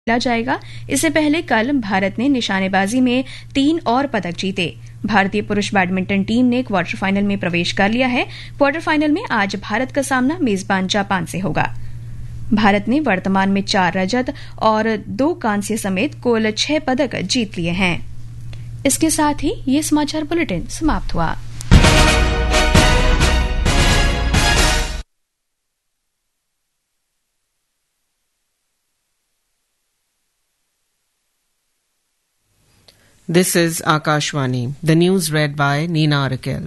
खेला जाएगा। इससे पहले कल भारत ने निशानेबाजी में 3 और पदक जीते। भारतीय पुरुष बैडमिंटन टीम ने क्वार्टर फाइनल में प्रवेश कर लिया है। क्वार्टर फाइनल में आज भारत का सामना मेजबान जापान से होगा। भारत ने वर्तमान में 4 रजत और 2 कांस्य समेत कुल 6 पदक जीत लिए हैं। इसके साथ ही ये समाचार बुलेटिन समाप्त हुआ। This is Akashvani. The news read by Neena Arakel.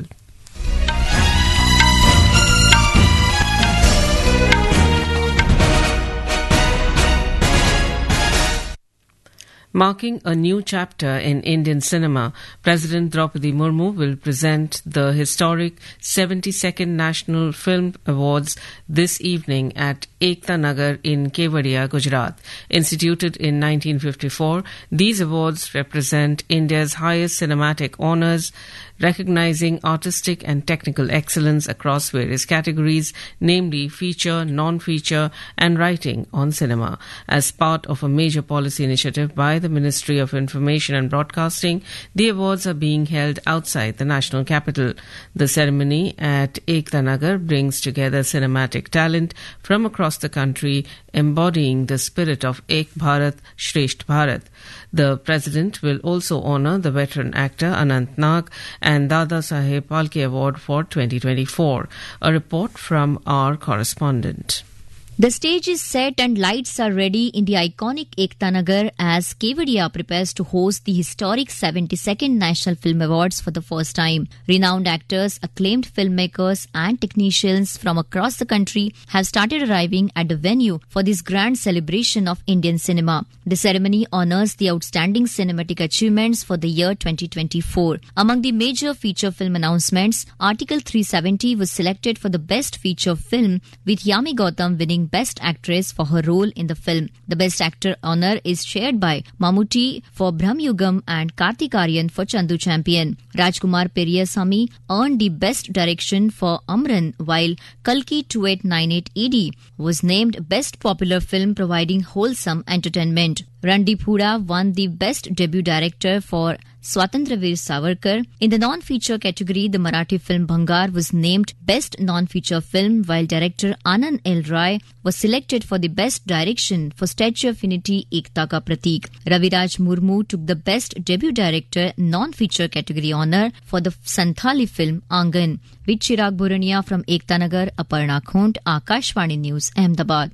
Marking a new chapter in Indian cinema, President Draupadi Murmu will present the historic 72nd National Film Awards this evening at Ekta Nagar in Kevadia, Gujarat. Instituted in 1954, these awards represent India's highest cinematic honours, recognizing artistic and technical excellence across various categories, namely feature, non-feature and writing on cinema. As part of a major policy initiative by the Ministry of Information and Broadcasting, the awards are being held outside the national capital. The ceremony at Ekta Nagar brings together cinematic talent from across the country, embodying the spirit of Ek Bharat, Shresht Bharat. The President will also honour the veteran actor Anant Nag and Dada Saheb Phalke Award for 2024. A report from our correspondent. The stage is set and lights are ready in the iconic Ekta Nagar as Kevadia prepares to host the historic 72nd National Film Awards for the first time. Renowned actors, acclaimed filmmakers and technicians from across the country have started arriving at the venue for this grand celebration of Indian cinema. The ceremony honours the outstanding cinematic achievements for the year 2024. Among the major feature film announcements, Article 370 was selected for the best feature film, with Yami Gautam winning Best Actress for her role in the film. The Best Actor honour is shared by Mammootty for Brahmayugam and Karthik Aaryan for Chandu Champion. Rajkumar Periyasamy earned the Best Direction for Amran, while Kalki 2898 ED was named Best Popular Film providing wholesome entertainment. Randeep Hooda won the Best Debut Director for Swatantravir Savarkar. In the non-feature category, the Marathi film Bhangar was named Best Non-Feature Film, while director Anand L. Rai was selected for the Best Direction for Statue of Unity Ekta Ka Pratik. Raviraj Murmu took the Best Debut Director non-feature category honour for the Santhali film Angan. With Chirag Burania from Ekta Nagar, Aparna Khont, Akashvani News, Ahmedabad.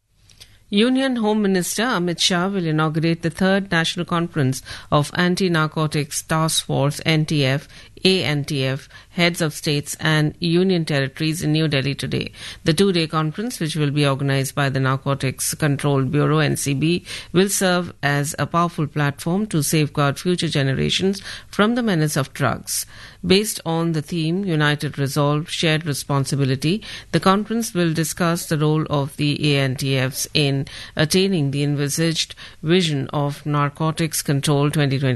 Union Home Minister Amit Shah will inaugurate the 3rd National Conference of Anti-Narcotics Task Force NTF, ANTF, heads of states and union territories in New Delhi today. The 2-day conference, which will be organized by the Narcotics Control Bureau NCB, will serve as a powerful platform to safeguard future generations from the menace of drugs. Based on the theme United Resolve, Shared Responsibility, the conference will discuss the role of the ANTFs in attaining the envisaged vision of Narcotics Control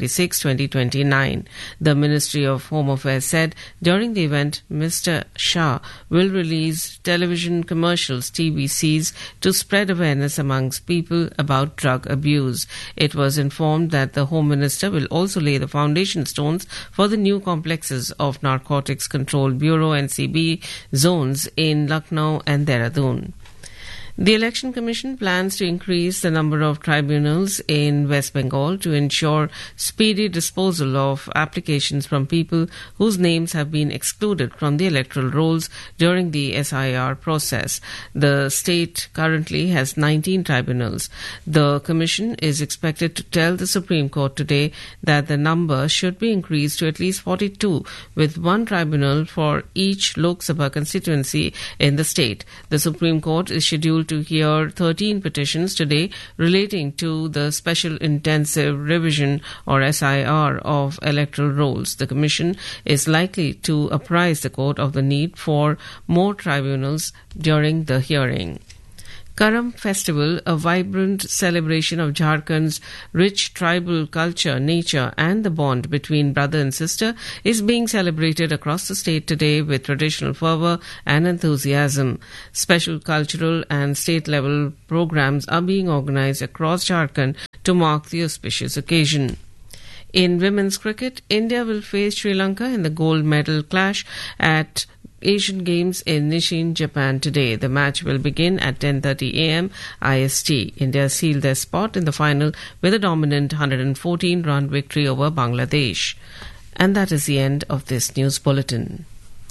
2026-2029. The Ministry of Home Affairs said during the event, Mr. Shah will release television commercials, TVCs, to spread awareness amongst people about drug abuse. It was informed that the Home Minister will also lay the foundation stones for the new complexes of Narcotics Control Bureau NCB zones in Lucknow and Dehradun. The Election Commission plans to increase the number of tribunals in West Bengal to ensure speedy disposal of applications from people whose names have been excluded from the electoral rolls during the SIR process. The state currently has 19 tribunals. The Commission is expected to tell the Supreme Court today that the number should be increased to at least 42, with one tribunal for each Lok Sabha constituency in the state. The Supreme Court is scheduled to hear 13 petitions today relating to the Special Intensive Revision or SIR of electoral rolls. The Commission is likely to apprise the court of the need for more tribunals during the hearing. Karam Festival, a vibrant celebration of Jharkhand's rich tribal culture, nature and the bond between brother and sister, is being celebrated across the state today with traditional fervour and enthusiasm. Special cultural and state-level programs are being organised across Jharkhand to mark the auspicious occasion. In women's cricket, India will face Sri Lanka in the gold medal clash at Asian Games in Nishin, Japan today. The match will begin at 10:30 a.m. IST. India sealed their spot in the final with a dominant 114-run victory over Bangladesh. And that is the end of this news bulletin.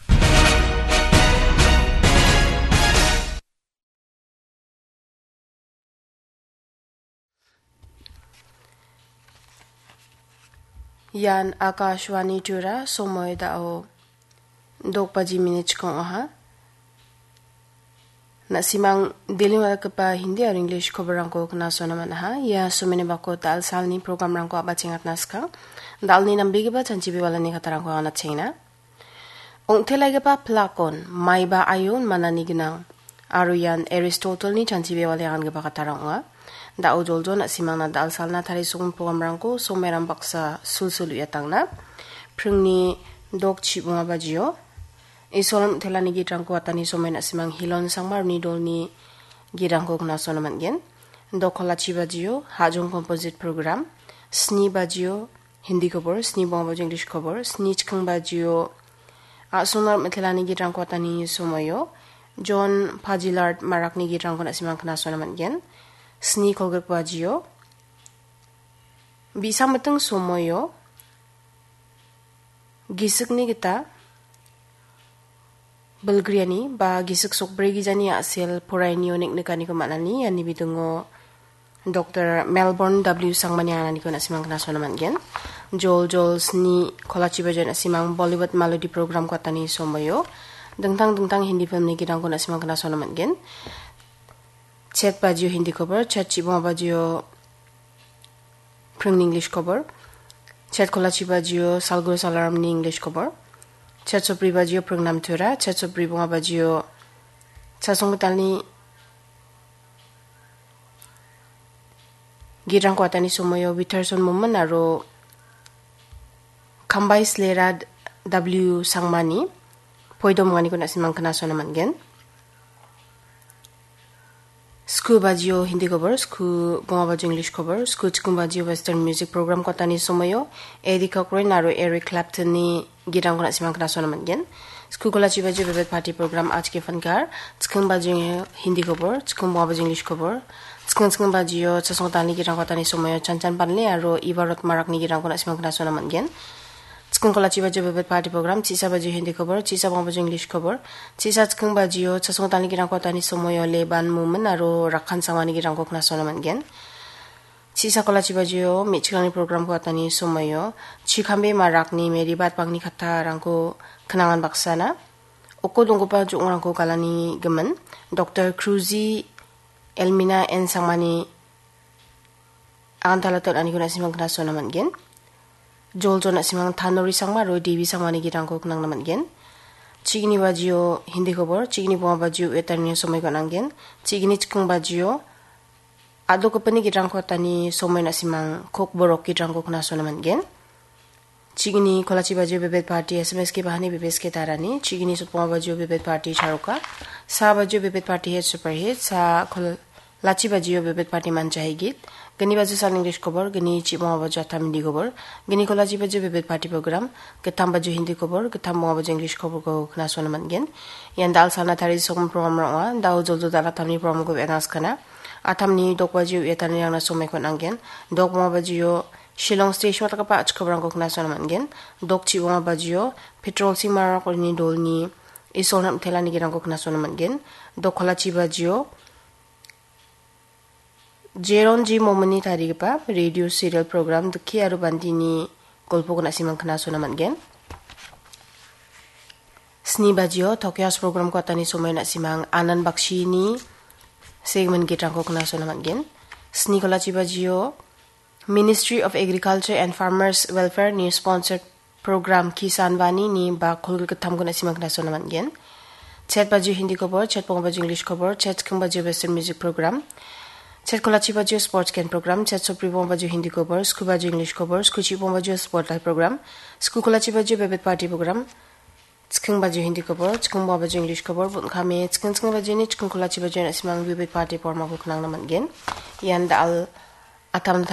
Yan Akashwani Jura Somoy Dao Dokpaji minutes kong aha na simang diling wala ka pa hindi or English ko barang ko na so naman ha ya sumini bako tal sal ni program rang ko abachingat naska dal ni nambigi ba chanchibi wala ni katarang ko na china ong telay ka pa plakon may ba ayon manani ginang aruyan Aristotle ni chanchibi wala yang ka pa katarang nga dao joljo na simang na dal sal na tari sung program rang ko so meram baksa sulsulu yatang na prungni dok chibunga bajiyo isolam telani gitrang ko atani somay na simang hilon sangmar ni dol ni girang ko na so naman gen dokola chibajiyo hajong composite program sni bajiyo hindi cover sni bong bajiyo English cover sni chkang bajiyo sonar telani gitrang ko atani somayo John Pajilard marak ni gitrang ko na simang na so naman gen sni kolgak bajiyo bisa mateng somayo gisik ni kita Bulgariani ba gisik sokbre gijani asel poraini onik nekani ko manani yani bidungo Dr. Melbourne W Sangmani anani ko na simang kana so naman gen Joel sni kolachi ba jan simang Bollywood melody program ko atani somayo dengtang hindi film ni gidang ko na simang kana so naman gen chat bajiyo hindi cover chat chibong bajiyo pring English cover chat kolachi bajiyo salguru salaram ni English cover chat sopri bajiyo program tura chat sopri bunga bajiyo chasong talni girang ko atani somoyo Witherson Mumman aro Kambay Slerad W Sangmani poido mangani ko na simang kana so naman gen School bajiyo hindi cover, school bunga bajiyo English cover, school chikung bajiyo Western music program ko tani somayo, Eddie Cochran naro Eric Clapton ni girang ko na simang kanaso naman gen. School ko lachi bajiyo bebet party program aaj ke fankar, chikung bajiyo hindi cover, chikung bunga bajiyo English cover, chikung bajiyo chasong tani girang ko tani somayo Chanchan Panli aro Ivarot Marak ni girang ko na simang kanaso naman gen. Chikung kolachi bajiyo bebet party program, chisa bajiyo hindi cover, chisa bunga bajiyo English cover, chisa chikung bajiyo chasong tani girang ko tani somoyo Leban Mumen aro Rakhan Sangmani girang ko knaso naman gen. Chisa kolachi bajiyo michikang program ko tani somoyo Chikambe Marak ni Meribat Pangni Kata rangko kenangan baksana. Oko dongko pa jung rangko kalani gemen. Dr. Cruzy Elmina N Sangmani akan talatot ani ko na simang knaso naman gen. Joel na simang Tanori Sangma ro Devi Sangmani girang ko kenang naman gen. Chigini bajiyo hindi cover, chigini bunga bajiyo etarni somay ko nanggen, chigini chikung bajiyo ado ko pani girang ko tani somay na simang kok borok girang ko knaso naman gen. Chigini kolachi bajiyo bebet party SMS ke bahani bebes ke tarani, chigini sut bunga bajiyo bebet party charuka, sa bajiyo bebet party hit super hit, sa lachi bajiyo bebet party manchahi git, gani bajiyo sal English cover, gani chibunga bajiyo atam hindi cover, gani kolachi bajiyo bebet party program, getam bajiyo hindi cover, getam bunga bajiyo English cover ko knaso naman gen. Yan dal sana tari sokong program rawa, dao joldo dal atam ni program ko enas kana, atam ni dok bajiyo etan yang na somay ko nanggen, dok bunga bajiyo Shillong station wata pa achkabrang ko knaso naman gen, dok chibunga bajiyo petrol sing mara ko ni dol ni isol na mtela ni girang ko knaso naman gen, dok kolachi bajiyo Jeron G momeni tari pa radio serial program dukhi aru bandi ni golpo ko na simang knaso naman gen. Sni bajiyo Tokyo's program ko atani somay na simang Anan Bakshi ni segment gitrang ko knaso naman gen. Sni kolachi bajiyo Ministry of Agriculture and Farmers Welfare ni sponsored program Kisan Vani ni ba khulg katham ko na simang knaso naman gen. chat baju Hindi cover, chat pong baju English cover, chat kung baju Western music program, chat kolachi baju sports can program, chat sopri pong baju Hindi cover, sku baju English cover, sku chi pong baju spotlight program, sku kolachi baju bebet party program, Skung baju Hindi cover, skung baju English cover, bun kami skung baju ni skung kolachi baju na simang bebet party por mabuk nang naman gen, yan dal atam